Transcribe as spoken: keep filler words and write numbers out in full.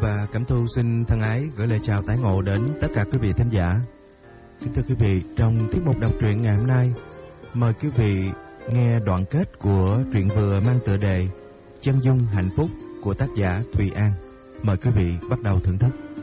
và Cẩm Thu xin thân ái gửi lời chào tái ngộ đến tất cả quý vị thính giả. Kính thưa quý vị, trong tiết mục đọc truyện ngày hôm nay, mời quý vị nghe đoạn kết của truyện vừa mang tựa đề Chân dung hạnh phúc của tác giả Thùy An. Mời quý vị bắt đầu thưởng thức.